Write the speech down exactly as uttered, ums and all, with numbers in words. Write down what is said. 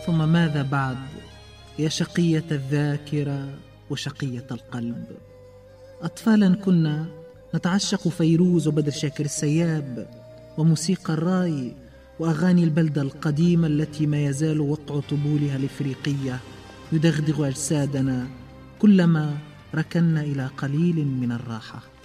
ثم ماذا بعد يا شقية الذاكرة وشقية القلب؟ أطفالا كنا نتعشق فيروز وبدر شاكر السياب وموسيقى الراي وأغاني البلدة القديمة التي ما يزال وقع طبولها الإفريقية يدغدغ أجسادنا كلما ركنا إلى قليل من الراحة.